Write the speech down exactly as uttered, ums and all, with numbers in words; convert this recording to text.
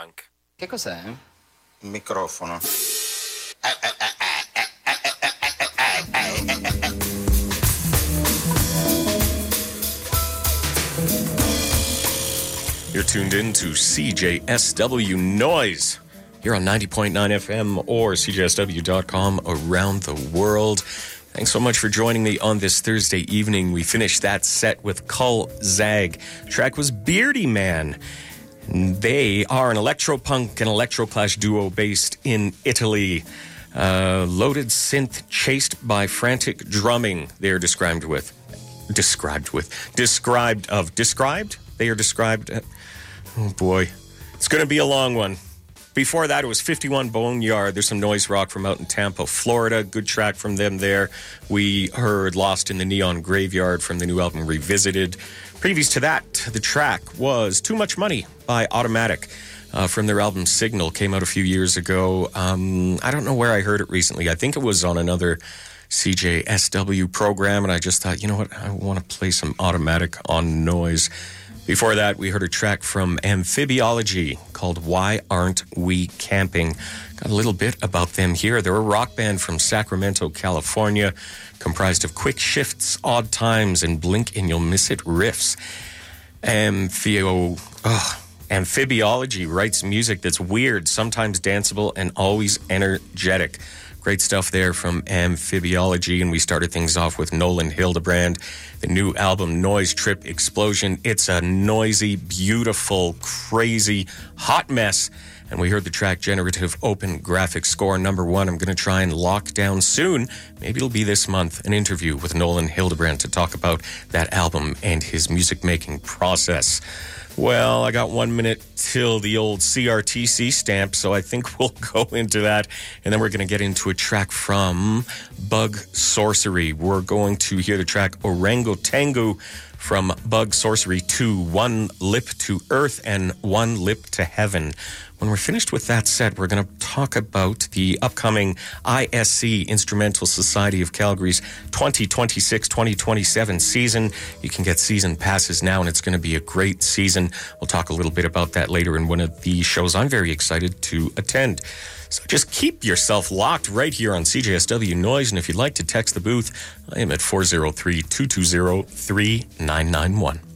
Electropunk. Che cos'è? Il microfono. You're tuned in to C J S W Noise. You're on ninety point nine F M or C J S W dot com around the world. Thanks so much for joining me on this Thursday evening. We finished that set with Cull Zag. The track was Beardy Man. They are an electropunk and electroclash duo based in Italy. Uh, loaded synth chased by frantic drumming. They are described with, described with, described of, described? They are described, uh, oh boy, it's going to be a long one. Before that, it was fifty-one Boneyard. There's some noise rock from out in Tampa, Florida. Good track from them there. We heard Lost in the Neon Graveyard from the new album Revisited. Previous to that, the track was Too Much Money by Automatic uh, from their album Signal. Came out a few years ago. Um, I don't know where I heard it recently. I think it was on another C J S W program, and I just thought, you know what, I want to play some Automatic on Noise. Before that, we heard a track from Amphibiology called Why Aren't We Camping? Got a little bit about them here. They're a rock band from Sacramento, California, comprised of quick shifts, odd times, and blink and you'll miss it riffs. Amphio, oh, Amphibiology writes music that's weird, sometimes danceable, and always energetic. Great stuff there from Amphibiology, and we started things off with Nolan Hildebrand, the new album Noise Trip Explosion. It's a noisy, beautiful, crazy, hot mess, and we heard the track Generative Open Graphic Score number one. I'm going to try and lock down soon, maybe it'll be this month, an interview with Nolan Hildebrand to talk about that album and his music-making process. Well, I got one minute till the old C R T C stamp, so I think we'll go into that, and then we're going to get into a track from Bug Sorcery. We're going to hear the track Orango Tango from Bug Sorcery two, One Lip to Earth and One Lip to Heaven. When we're finished with that set, we're going to talk about the upcoming I S C, Instrumental Society of Calgary's twenty twenty-six twenty twenty-seven season. You can get season passes now, and it's going to be a great season. We'll talk a little bit about that later in one of the shows I'm very excited to attend. So just keep yourself locked right here on C J S W Noise, and if you'd like to text the booth, I am at four oh three, two two zero, three nine nine one.